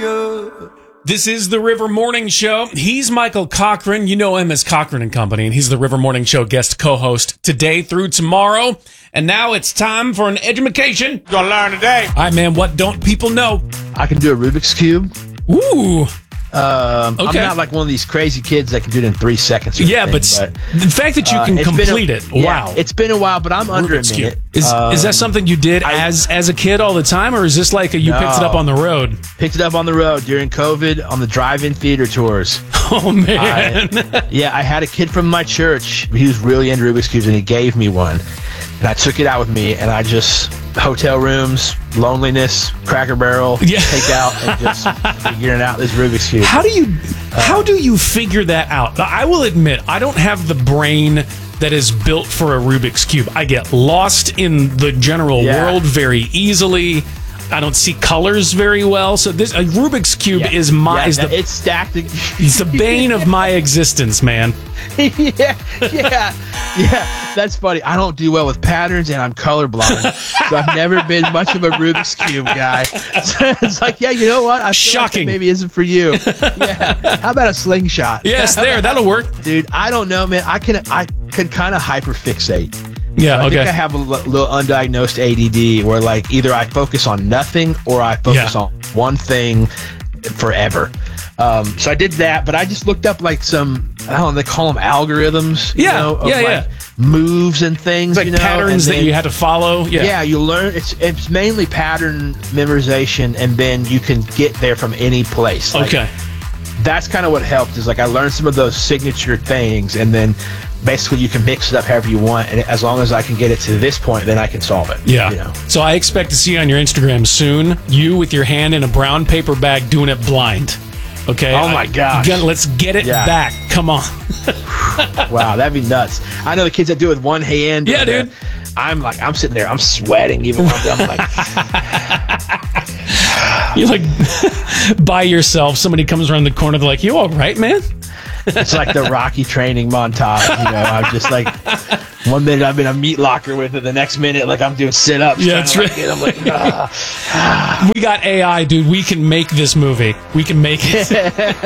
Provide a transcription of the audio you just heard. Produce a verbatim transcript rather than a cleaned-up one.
This is the River Morning Show. He's Michael Cochran. You know him as Cochran and Company, and he's the River Morning Show guest co-host today through tomorrow. And now it's time for an edumacation. Gonna learn today. All right, man, what don't people know? I can do a Rubik's Cube. Ooh. Um, Okay. I'm not like one of these crazy kids that can do it in three seconds. Or Yeah, anything, but, the fact that you uh, can it's been complete a- it, yeah, wow. It's been a while, but I'm under Rubik's a Cube. minute. Is, Um, is that something you did I- as as a kid all the time, or is this like a, you picked it up No. on the road? Picked it up on the road during COVID on the drive-in theater tours. Oh, man. I, yeah, I had a kid from my church. He was really into Rubik's Cubes, and he gave me one. And I took it out with me, and I just, hotel rooms, loneliness, Cracker Barrel, Yeah. take out, and just figuring out this Rubik's Cube. How do you how do you figure that out? I will admit, I don't have the brain that is built for a Rubik's Cube. I get lost in the general Yeah. world very easily. I don't see colors very well. So this a Rubik's Cube Yeah. is my Yeah, is the it's stacked. it's the bane of my existence, man. yeah, yeah, yeah. That's funny. I don't do well with patterns, and I'm colorblind, so I've never been much of a Rubik's Cube guy. So it's like, yeah, you know what? I feel like Shocking. that maybe isn't for you. Yeah. How about a slingshot? Yes, there, that'll work. Dude, I don't know, man. I can I can kind of hyperfixate. Yeah, I okay. think I have a l- little undiagnosed A D D where, like, either I focus on nothing or I focus Yeah. on one thing forever. Um, so I did that, but I just looked up like some, I don't know, they call them algorithms. You Yeah, know, of yeah, like yeah. moves and things. It's like you know, patterns and that then- you had to follow. Yeah. Yeah, you learn. It's it's mainly pattern memorization, and then you can get there from any place. Like, Okay. that's kind of what helped. Is like I learned some of those signature things, and then basically you can mix it up however you want, and as long as I can get it to this point, then I can solve it. Yeah. you know? So I expect to see on your Instagram soon you with your hand in a brown paper bag doing it blind. Okay. Oh my I- gosh. you gotta- let's get it Yeah. back. Come on. Wow, that'd be nuts. I know the kids that do it with one hand. Yeah, and, uh, dude. I'm like, I'm sitting there, I'm sweating even when I'm like, You're like by yourself. Somebody comes around the corner. They're like, "You all right, man?" it's like the Rocky training montage. You know, I'm just like, one minute I'm in a meat locker with it, the next minute like I'm doing sit ups. Yeah, that's right. Like, I'm like, ah. We got A I, dude. We can make this movie. We can make it.